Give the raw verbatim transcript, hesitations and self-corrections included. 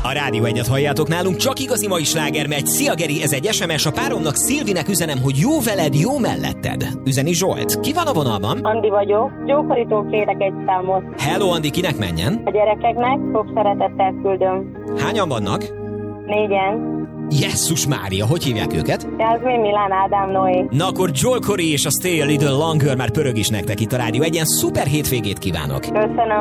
A Rádió Egyet halljátok nálunk, csak igazi mai sláger megy. Szia Geri, ez egy es em es, a páromnak Szilvinek üzenem, hogy jó veled, jó melletted. Üzeni Zsolt. Ki van a vonalban? Andi vagyok. Gyógykorító kérek egy számot. Hello Andi, kinek menjen? A gyerekeknek sok szeretettel küldöm. Hányan vannak? Négyen. Jesszus Mária, hogy hívják őket? Jászmin, Milán, Ádám, Noé. Na akkor Joel Corey és a Stay a Little Longer már pörög is nektek itt a Rádió Egyen. Szuper hétvégét kívánok! Köszönöm.